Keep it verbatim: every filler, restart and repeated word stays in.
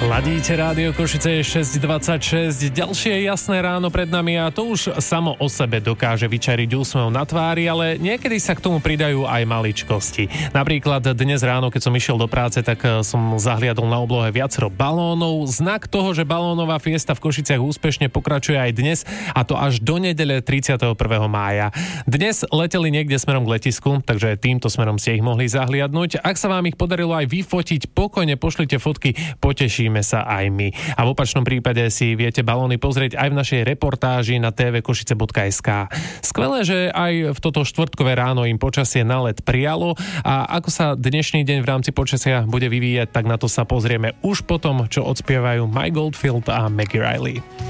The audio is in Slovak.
Ladíte Rádio Košice, je šesť dvadsaťšesť, ďalšie jasné ráno pred nami a to už samo o sebe dokáže vyčariť úsmev na tvári, ale niekedy sa k tomu pridajú aj maličkosti. Napríklad dnes ráno, keď som išiel do práce, tak som zahliadol na oblohe viacero balónov. Znak toho, že balónová fiesta v Košiciach úspešne pokračuje aj dnes, a to až do nedele tridsiateho prvého mája. Dnes leteli niekde smerom k letisku, takže týmto smerom ste ich mohli zahliadnúť. Ak sa vám ich podarilo aj vyfotiť, pokojne pošlite fotky, potešíme sa aj my. A v opačnom prípade si viete balóny pozrieť aj v našej reportáži na té vé košice bodka es ká. Skvelé, že aj v toto štvrtkové ráno im počasie na let prijalo a ako sa dnešný deň v rámci počasia bude vyvíjať, tak na to sa pozrieme už potom, čo odspievajú Mike Goldfield a Maggie Riley.